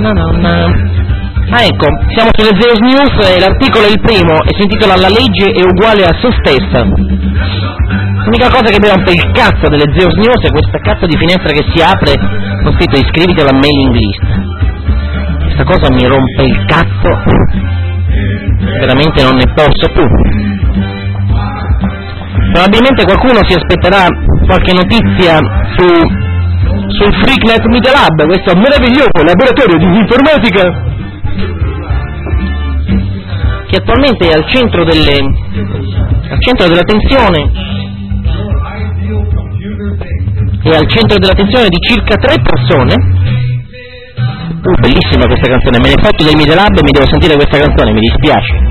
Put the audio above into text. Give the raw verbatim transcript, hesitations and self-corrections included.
na na na. Ah, ecco, siamo sulle Zeus News e l'articolo è il primo e si intitola La legge è uguale a se stessa. L'unica cosa che mi rompe il cazzo delle Zeus News è questa cazzo di finestra che si apre con scritto iscriviti alla mailing list. Questa cosa mi rompe il cazzo, veramente non ne posso più. Probabilmente qualcuno si aspetterà qualche notizia su sul FreakNet Media Lab, questo meraviglioso laboratorio di informatica che attualmente è al centro delle al centro dell'attenzione è al centro dell'attenzione di circa tre persone. Uh, bellissima questa canzone, me ne fotto del Media Lab e mi devo sentire questa canzone, mi dispiace.